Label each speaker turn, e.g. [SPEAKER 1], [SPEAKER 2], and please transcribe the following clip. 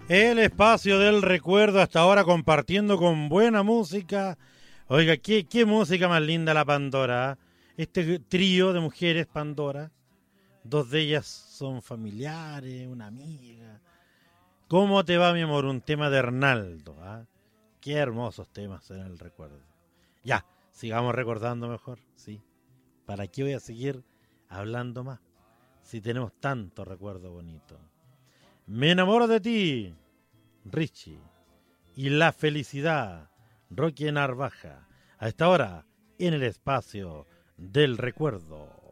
[SPEAKER 1] El espacio del recuerdo hasta ahora compartiendo con buena música. Oiga, qué música más linda la Pandora. Este trío de mujeres Pandora. Dos de ellas son familiares, una amiga. ¿Cómo te va, mi amor? Un tema de Arnaldo. ¿Ah? Qué hermosos temas en el recuerdo. Ya, sigamos recordando mejor, ¿sí? ¿Para qué voy a seguir hablando más? Si tenemos tanto recuerdo bonito. Me enamoro de ti, Richie. Y la felicidad, Rocky Narvaja. A esta hora, en el espacio del recuerdo.